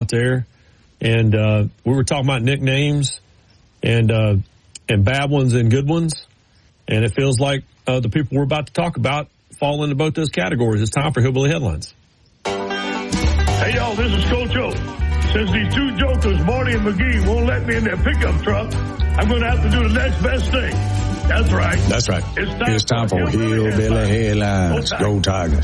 out there, and we were talking about nicknames and bad ones and good ones, and it feels like the people we're about to talk about fall into both those categories. It's time for Hillbilly Headlines. Hey, y'all, this is Coach O. Since these two jokers, Marty and McGee, won't let me in their pickup truck, I'm going to have to do the next best thing. That's right. That's right. It's time for Hillbilly Headlines. Go Tigers.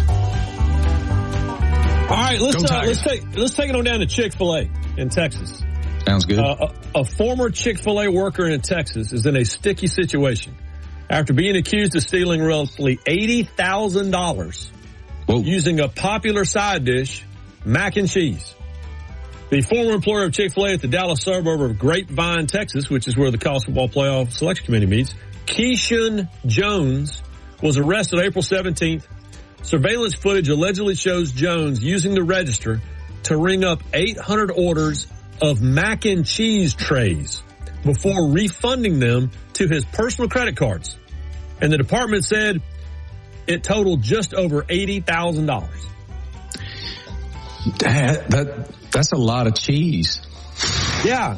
All right, let's take it on down to Chick-fil-A in Texas. Sounds good. A former Chick-fil-A worker in Texas is in a sticky situation after being accused of stealing roughly $80,000 using a popular side dish, mac and cheese. The former employer of Chick-fil-A at the Dallas suburb of Grapevine, Texas, which is where the college football playoff selection committee meets, Keyshawn Jones, was arrested April 17th. Surveillance footage allegedly shows Jones using the register to ring up 800 orders of mac and cheese trays before refunding them to his personal credit cards. And the department said it totaled just over $80,000. That's a lot of cheese. Yeah.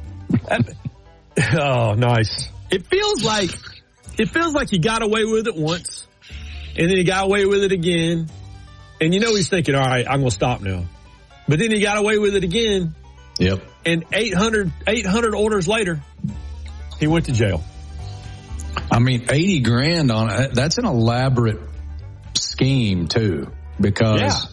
Oh, nice. It feels like he got away with it once, and then he got away with it again, and he's thinking, all right, I'm going to stop now. But then he got away with it again. Yep. And 800 orders later, he went to jail. I mean, $80,000 on it. That's an elaborate scheme too, because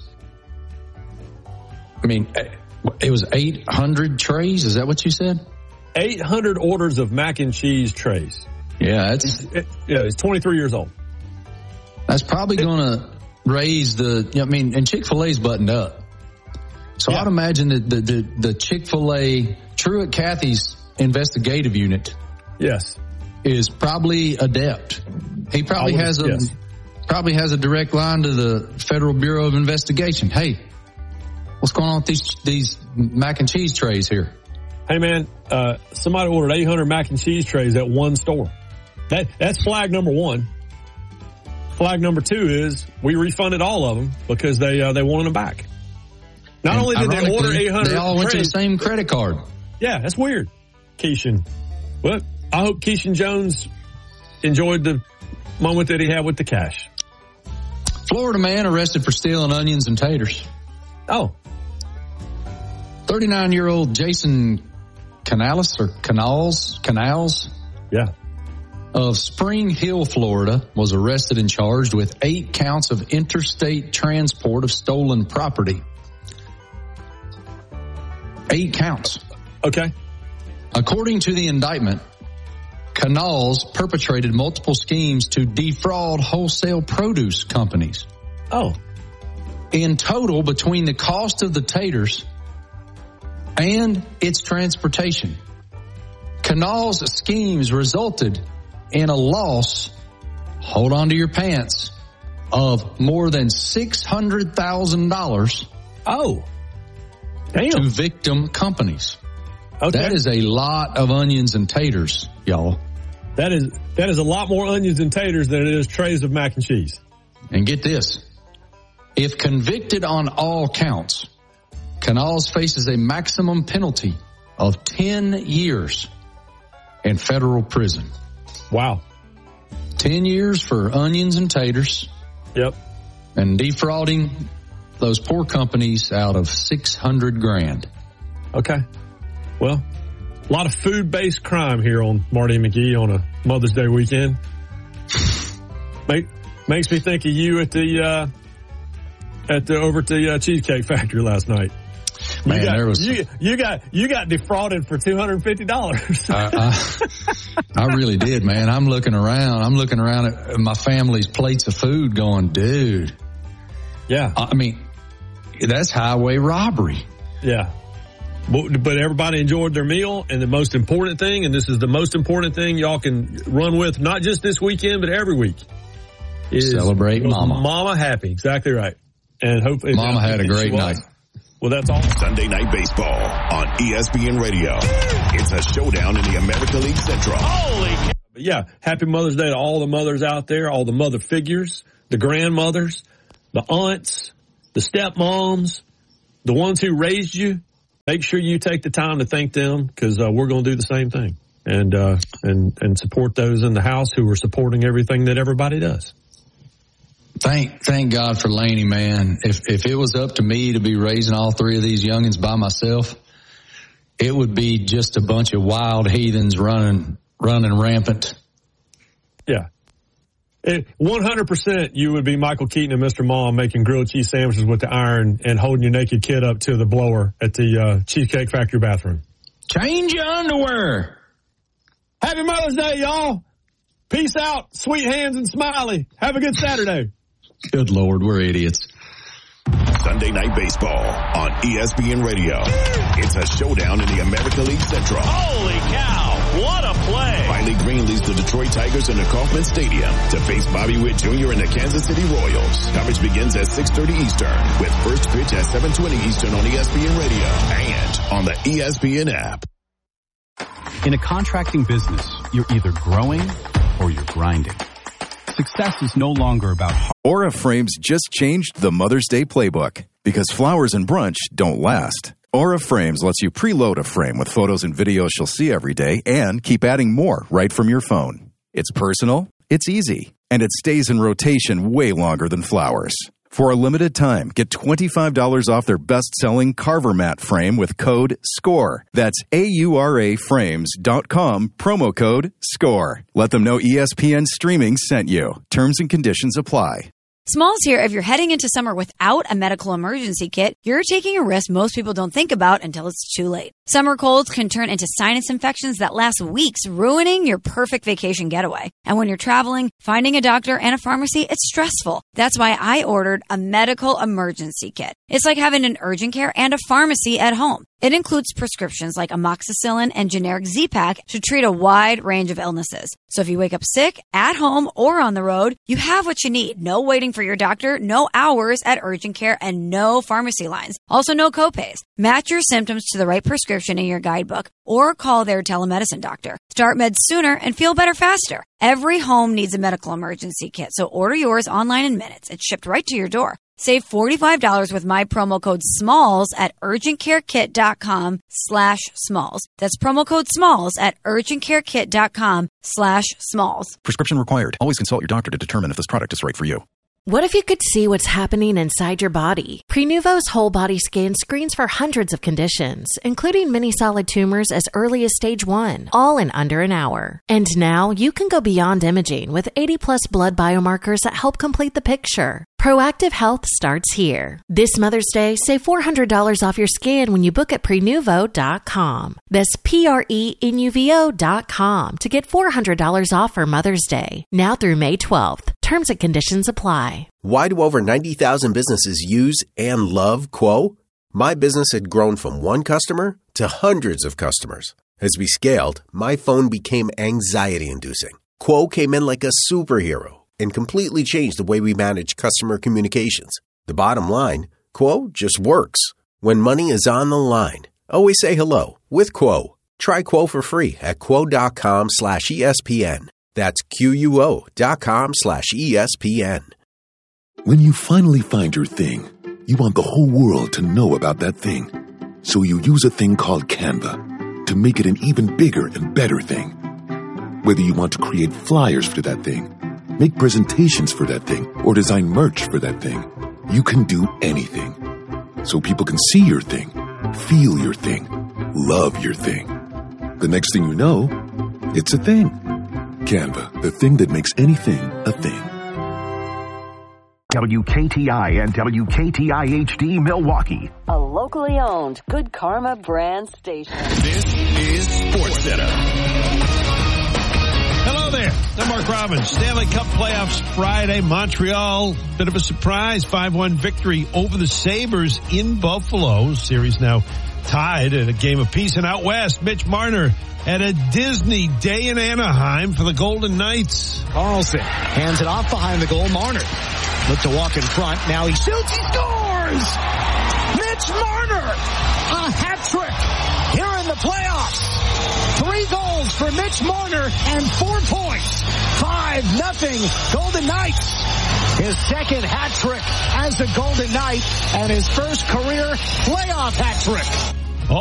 I mean, it was 800 trays. Is that what you said? 800 orders of mac and cheese trays. Yeah, he's 23 years old. That's probably going to raise and Chick-fil-A's buttoned up. So I'd imagine that the Chick-fil-A, Truett Cathy's investigative unit, is probably adept. He probably has a direct line to the Federal Bureau of Investigation. Hey, what's going on with these mac and cheese trays here? Hey man, somebody ordered 800 mac and cheese trays at one store. That's flag number one. Flag number two is we refunded all of them because they wanted them back. Not only did they order 800, they all went to the same credit card. Yeah, that's weird. Keyshawn. Well, I hope Keyshawn Jones enjoyed the moment that he had with the cash. Florida man arrested for stealing onions and taters. Oh. 39-year-old Jason Canals of Spring Hill, Florida, was arrested and charged with 8 counts of interstate transport of stolen property. 8 counts. Okay. According to the indictment, Canals perpetrated multiple schemes to defraud wholesale produce companies. Oh. In total, between the cost of the taters and its transportation, Canals' schemes resulted in a loss, hold on to your pants, of more than $600,000 to victim companies. Okay. That is a lot of onions and taters, y'all. That is a lot more onions and taters than it is trays of mac and cheese. And get this. If convicted on all counts, Canals faces a maximum penalty of 10 years in federal prison. Wow. 10 years for onions and taters. Yep. And defrauding those poor companies out of $600,000. Okay. Well, a lot of food-based crime here on Marty and McGee on a Mother's Day weekend. Makes me think of you at the over at the Cheesecake Factory last night. You got defrauded for $250. I really did, man. I'm looking around at my family's plates of food going, dude. Yeah. I mean, that's highway robbery. Yeah. But everybody enjoyed their meal, and the most important thing, and this is the most important thing y'all can run with, not just this weekend, but every week, is celebrate Mama. Mama happy. Exactly right. And hopefully Mama had a great night. Well, that's all. Sunday Night Baseball on ESPN Radio. It's a showdown in the American League Central. Holy cow. Yeah, happy Mother's Day to all the mothers out there, all the mother figures, the grandmothers, the aunts, the stepmoms, the ones who raised you, make sure you take the time to thank them, because we're going to do the same thing and support those in the house who are supporting everything that everybody does. Thank God for Laney, man. If it was up to me to be raising all three of these youngins by myself, it would be just a bunch of wild heathens running rampant. Yeah. 100% you would be Michael Keaton and Mr. Mom making grilled cheese sandwiches with the iron and holding your naked kid up to the blower at the Cheesecake Factory bathroom. Change your underwear. Happy Mother's Day, y'all. Peace out, sweet hands and smiley. Have a good Saturday. Good Lord, we're idiots. Sunday Night Baseball on ESPN Radio. It's a showdown in the American League Central. Holy cow, what a play. Riley Green leads the Detroit Tigers into Kauffman Stadium to face Bobby Witt Jr. and the Kansas City Royals. Coverage begins at 6:30 Eastern with first pitch at 7:20 Eastern on ESPN Radio and on the ESPN app. In a contracting business, you're either growing or you're grinding. Success is no longer about Aura Frames just changed the Mother's Day playbook because flowers and brunch don't last. Aura Frames lets you preload a frame with photos and videos she'll see every day and keep adding more right from your phone. It's personal, it's easy, and it stays in rotation way longer than flowers. For a limited time, get $25 off their best-selling Carver Mat frame with code SCORE. That's AURAFrames.com, promo code SCORE. Let them know ESPN Streaming sent you. Terms and conditions apply. Smalls here. If you're heading into summer without a medical emergency kit, you're taking a risk most people don't think about until it's too late. Summer colds can turn into sinus infections that last weeks, ruining your perfect vacation getaway. And when you're traveling, finding a doctor and a pharmacy, it's stressful. That's why I ordered a medical emergency kit. It's like having an urgent care and a pharmacy at home. It includes prescriptions like amoxicillin and generic Z-Pak to treat a wide range of illnesses. So if you wake up sick, at home, or on the road, you have what you need. No waiting for your doctor, no hours at urgent care, and no pharmacy lines. Also, no copays. Match your symptoms to the right prescription in your guidebook or call their telemedicine doctor. Start meds sooner and feel better faster. Every home needs a medical emergency kit, so order yours online in minutes. It's shipped right to your door. Save $45 with my promo code SMALLS at urgentcarekit.com/smalls. That's promo code SMALLS at urgentcarekit.com/smalls. Prescription required. Always consult your doctor to determine if this product is right for you. What if you could see what's happening inside your body? Prenuvo's whole body scan screens for hundreds of conditions, including many solid tumors as early as stage 1, all in under an hour. And now you can go beyond imaging with 80+ blood biomarkers that help complete the picture. Proactive Health starts here. This Mother's Day, save $400 off your scan when you book at Prenuvo.com. That's Prenuvo.com to get $400 off for Mother's Day. Now through May 12th. Terms and conditions apply. Why do over 90,000 businesses use and love Quo? My business had grown from one customer to hundreds of customers. As we scaled, my phone became anxiety-inducing. Quo came in like a superhero and completely changed the way we manage customer communications. The bottom line, Quo just works. When money is on the line, always say hello with Quo. Try Quo for free at quo.com/ESPN. That's QUO.com/ESPN. When you finally find your thing, you want the whole world to know about that thing. So you use a thing called Canva to make it an even bigger and better thing. Whether you want to create flyers for that thing, make presentations for that thing, or design merch for that thing, you can do anything. So people can see your thing, feel your thing, love your thing. The next thing you know, it's a thing. Canva, the thing that makes anything a thing. WKTI and WKTI-HD Milwaukee. A locally owned Good Karma brand station. This is SportsCenter. Hello there. I'm Mark Robbins. Stanley Cup playoffs Friday. Montreal, bit of a surprise. 5-1 victory over the Sabres in Buffalo. Series now tied at a game apiece. And out west, Mitch Marner at a Disney day in Anaheim for the Golden Knights. Carlson hands it off behind the goal. Marner looked to walk in front. Now he shoots. He scores! Mitch Marner! A hat trick here in the playoffs. 3 goals for Mitch Marner and 4 points. 5-0 Golden Knights. His second hat trick as a Golden Knight and his first career playoff hat trick.